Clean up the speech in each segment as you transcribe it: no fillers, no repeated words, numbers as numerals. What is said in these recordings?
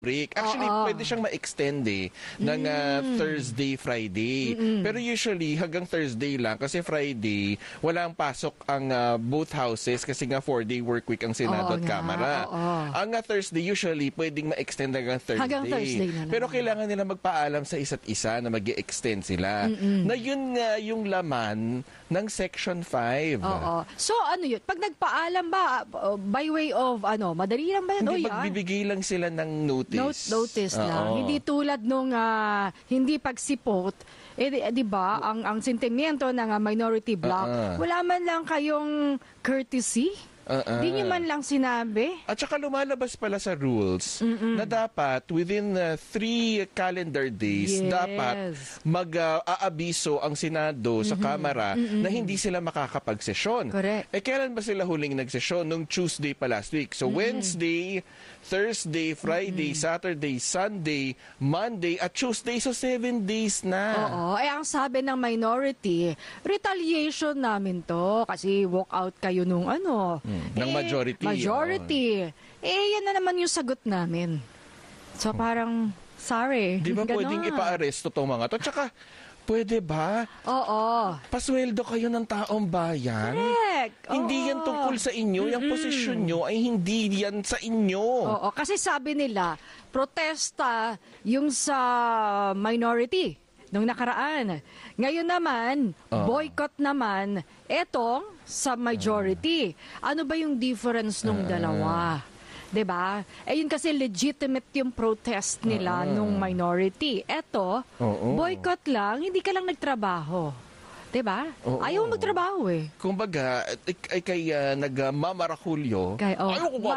break. Actually, pwede siyang ma-extend ng Thursday, Friday. Pero usually, hanggang Thursday lang kasi Friday, walang pasok ang both houses kasi nga 4-day work week ang Senado at Kamara. Ang Thursday, usually, pwedeng ma-extend hanggang Thursday. Hanggang Thursday na lang. Pero kailangan nila magpaalam sa isa't isa na mag-extend sila. Na yun nga yung laman ng Section 5. So, ano yun? Pag nagpaalam ba, by way of, madali lang ba yun? Hindi, magbibigay lang sila ng notice lang. Hindi tulad nung hindi pagsipot. Di ba, ang sentimiento ng minority bloc, wala man lang kayong courtesy. Di nyo man lang sinabi. At saka lumalabas pala sa rules na dapat within 3 calendar days dapat mag-aabiso ang Senado sa Kamara na hindi sila makakapagsesyon. Correct. Kailan ba sila huling nagsesyon? Nung Tuesday pa last week. So Wednesday, Thursday, Friday, Saturday, Sunday, Monday, at Tuesday. So 7 days na. Ang sabi ng minority, retaliation namin to kasi walk out kayo nung ng majority. Yan na naman yung sagot namin. So parang, sorry. Di ba pwedeng ipa-aresto tong mga to? Tsaka, pwede ba? Pasweldo kayo ng taong bayan? Correct. Hindi yan tungkol sa inyo. Yung posisyon nyo ay hindi yan sa inyo. Kasi sabi nila, protesta yung sa minority nung nakaraan. Ngayon naman, boycott naman etong sa majority. Ano ba yung difference nung dalawa? 'Di ba? Yun kasi legitimate yung protest nila nung minority. Eto, boycott lang, hindi ka lang nagtrabaho. 'Di ba? Ayaw magtrabaho Kumbaga, kay nagmamarakulyo. Ayoko nga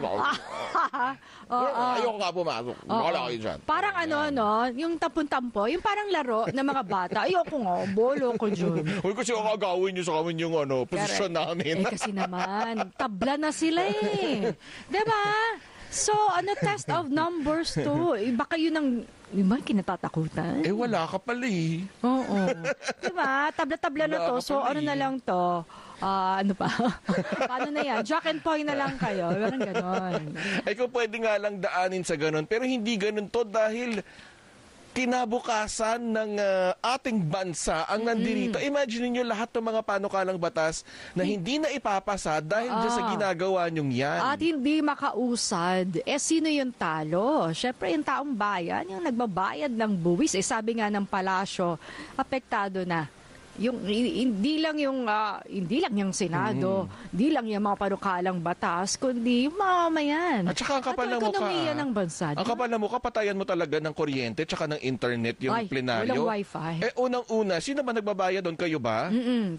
pumasok. Wala kayo dyan. Parang yung tampon-tampo, yung parang laro ng mga bata. Ayoko nga, bolo ko dyan. Uy, kasi kakagawin nyo sa kami yung posisyon namin. Kasi naman, tabla na sila 'Di ba? So, test of numbers to. Baka yun ang kinatatakutan. Wala ka pala Oo. Diba? Tabla-tabla na to. So, na lang to? Ano pa? Paano na yan? Jack and Poy na lang kayo. Parang ganon. Kung pwede nga lang daanin sa ganon. Pero hindi ganon to dahil kinabukasan ng ating bansa ang nandirito. Imagine niyo lahat ng mga panukalang batas na hindi na ipapasa dahil dyan sa ginagawa nyong yan. At hindi makausad. Sino yung talo? Siyempre, yung taong bayan, yung nagbabayad ng buwis. Sabi nga ng palasyo, apektado na. Hindi lang yung Senado, hindi lang yung mga panukalang batas, kundi yung mamamayan. At saka ang kapal na mukha. Ekonomiya ng bansa. Ang kapal na mukha, patayan mo talaga ng kuryente tsaka ng internet yung plenaryo. Walang wifi. Unang-una, sino ba nagbabayad doon? Kayo ba?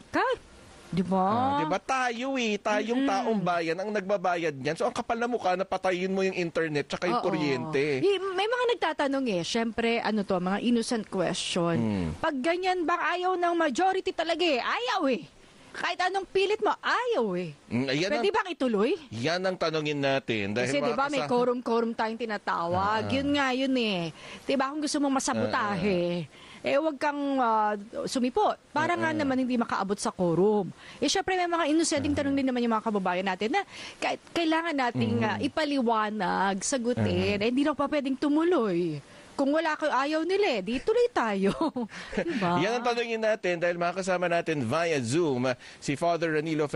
Di ba? Di ba? Tayong taong bayan ang nagbabayad niyan. So ang kapal na mukha na patayin mo yung internet tsaka yung kuryente. May mga nagtatanong syempre, mga innocent question. Pag ganyan bang ayaw ng majority talaga ayaw Kahit anong pilit mo, ayaw Pwede bang ituloy? Yan ang tanongin natin. Dahil kasi diba may quorum tayong tinatawag. Yun nga yun Diba kung gusto mong masabotahe, wag kang sumipot. Para nga naman hindi makaabot sa quorum. Syempre may mga inusenting tanong din naman yung mga kababayan natin na kailangan nating ipaliwanag, sagutin. Hindi lang pa pwedeng tumuloy. Kung wala kayo ayaw nila, di tuloy tayo. Diba? Yan ang tanongin natin dahil makasama natin via Zoom si Father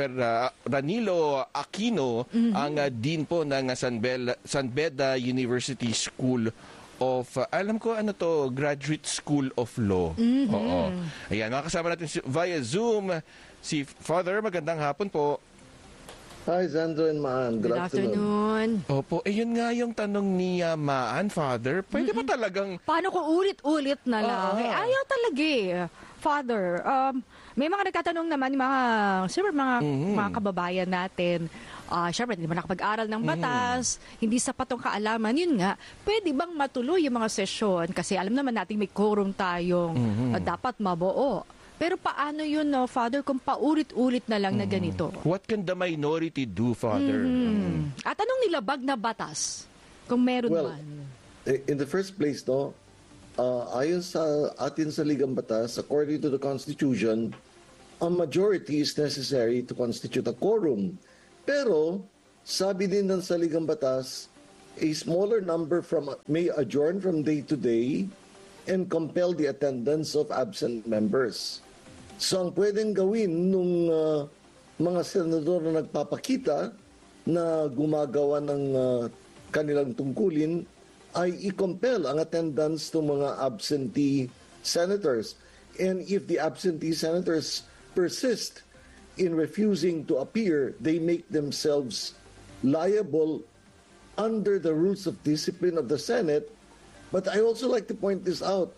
Ranilo Aquino, ang Dean po ng San Beda University School of, alam ko Graduate School of Law. Ayan, makasama natin via Zoom si Father. Magandang hapon po. Hi, Sandro and Maan. Good afternoon. Opo, yun nga yung tanong ni Maan, Father. Pwede ba talagang... Paano kung ulit-ulit na lang? Ayaw talaga Father, may mga nagtatanong naman, mga kababayan natin, syempre, hindi ba nakapag-aral ng batas, hindi sapat ang kaalaman, yun nga, pwede bang matuloy yung mga sesyon? Kasi alam naman natin may quorum tayong dapat mabuo. Pero paano yun, Father, kung paulit-ulit na lang na ganito? What can the minority do, Father? At anong nilabag na batas? Kung meron man. In the first place, ayon sa atin sa Ligang Batas, according to the Constitution, a majority is necessary to constitute a quorum. Pero, sabi din ng sa Ligang Batas, a smaller number may adjourn from day to day and compel the attendance of absent members. So ang pwedeng gawin nung mga senador na nagpapakita na gumagawa ng kanilang tungkulin ay i-compel ang attendance ng mga absentee senators. And if the absentee senators persist in refusing to appear, they make themselves liable under the rules of discipline of the Senate. But I also like to point this out,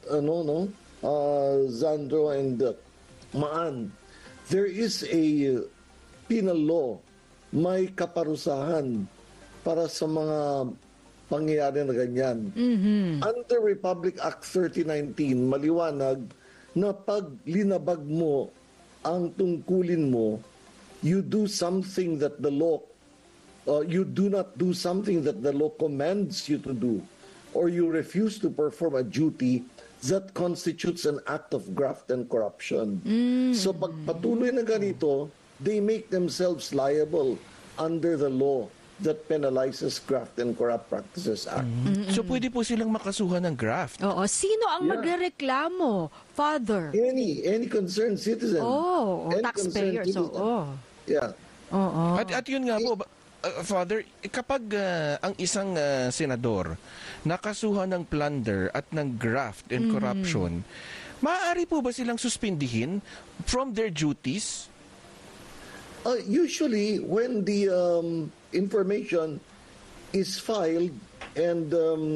Zandro and Maan, there is a penal law, may kaparusahan para sa mga pangyayari na ganyan. Under Republic Act 3019, maliwanag na pag linabag mo ang tungkulin mo, you do something that the law, you do not do something that the law commands you to do, or you refuse to perform a duty that constitutes an act of graft and corruption. So pag patuloy na ganito, they make themselves liable under the law that penalizes Graft and Corrupt Practices Act. So pwede po silang makasuhan ng graft. Oo. Sino ang magrereklamo, Father? Any concerned citizen. Any taxpayer. concerned citizen. Yeah. Oo. At yun nga po, Father, kapag ang isang senador nakasuhan ng plunder at ng graft and corruption, maaari po ba silang suspindihin from their duties? Usually, when the information is filed and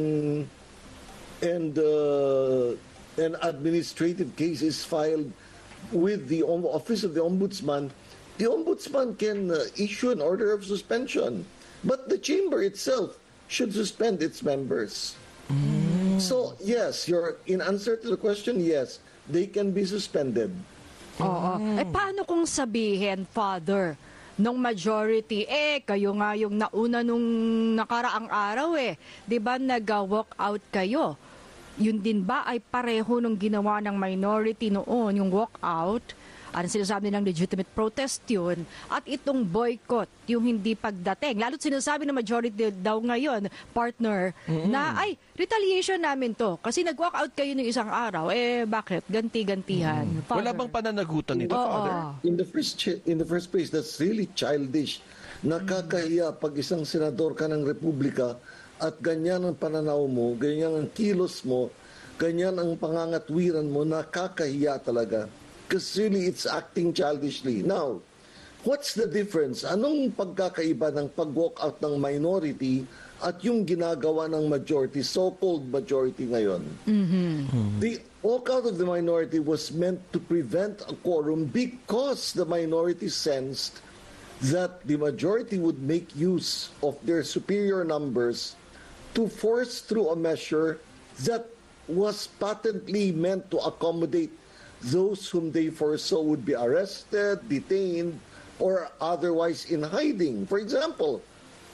an administrative case is filed with the Office of the Ombudsman can issue an order of suspension. But the chamber itself should suspend its members. So, yes, in answer to the question, yes, they can be suspended. Oo. Paano kung sabihin, Father, nung majority, kayo nga yung nauna nung nakaraang araw 'di ba nag-walk out kayo? Yun din ba ay pareho nung ginawa ng minority noon, yung walk out? Ano sinasabi nilang legitimate protest yun? At itong boycott, yung hindi pagdating. Lalo't sinasabi ng majority daw ngayon, partner, na retaliation namin to. Kasi nag-walk out kayo ng isang araw. Bakit? Ganti-gantihan. Wala bang pananagutan nito, Father? In the first place, that's really childish. Nakakahiya pag isang senador ka ng Republika at ganyan ang pananaw mo, ganyan ang kilos mo, ganyan ang pangangatwiran mo, nakakahiya talaga. Because really, it's acting childishly. Now, what's the difference? Anong pagkakaiba ng pag-walk out ng minority at yung ginagawa ng majority, so-called majority ngayon? The walk out of the minority was meant to prevent a quorum because the minority sensed that the majority would make use of their superior numbers to force through a measure that was patently meant to accommodate those whom they foresaw would be arrested, detained, or otherwise in hiding. For example,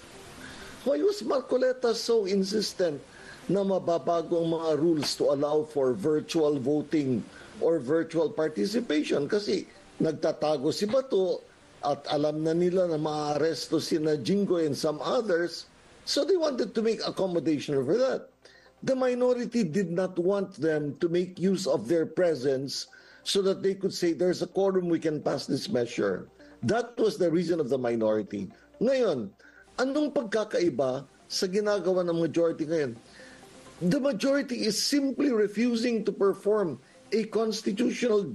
why was Marcoleta so insistent na mababago ang mga rules to allow for virtual voting or virtual participation? Kasi nagtatago si Bato at alam na nila na maaresto sina Jinggoy and some others, so they wanted to make accommodation for that. The minority did not want them to make use of their presence so that they could say, there's a quorum, we can pass this measure. That was the reason of the minority. Ngayon, anong pagkakaiba sa ginagawa ng majority ngayon? The majority is simply refusing to perform a constitutional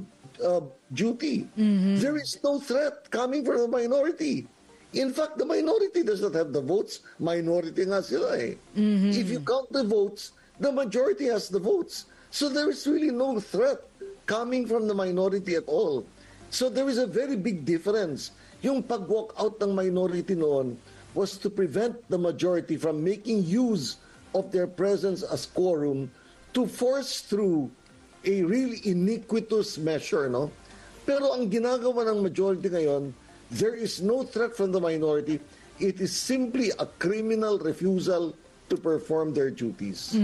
duty. There is no threat coming from the minority. In fact, the minority does not have the votes. Minority nga sila If you count the votes, the majority has the votes. So there is really no threat coming from the minority at all. So there is a very big difference. Yung pag-walk out ng minority noon was to prevent the majority from making use of their presence as quorum to force through a really iniquitous measure, no? Pero ang ginagawa ng majority ngayon, there is no threat from the minority. It is simply a criminal refusal to perform their duties.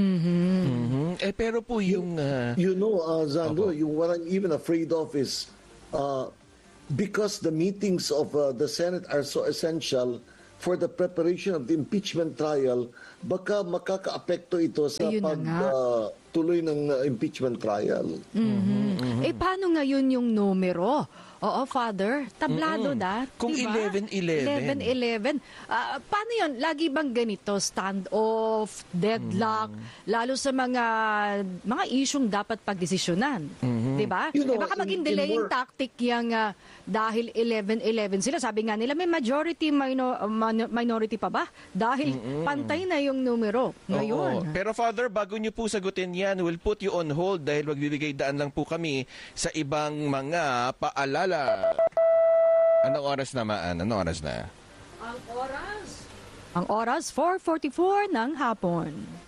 Pero po yung... Zando, what I'm even afraid of is because the meetings of the Senate are so essential, for the preparation of the impeachment trial, baka makaka-apekto ito sa Ayun na nga. pagtuloy ng impeachment trial. Eh, paano ngayon yung numero? Oo, Father, tablado na. Kung diba? 11-11. 11-11. Paano yun? Lagi bang ganito? Standoff, deadlock, lalo sa mga isyong dapat pagdesisyonan. Diba? You know, baka maging in delaying work- tactic yung dahil 11-11 sila. Sabi nga nila, may majority, minority pa ba? Dahil pantay na yung numero ngayon. Oo. Pero Father, bago niyo po sagutin yan, we'll put you on hold dahil magbibigay daan lang po kami sa ibang mga paalala. Anong oras naman? Anong oras na? Ang oras 4:44 ng hapon.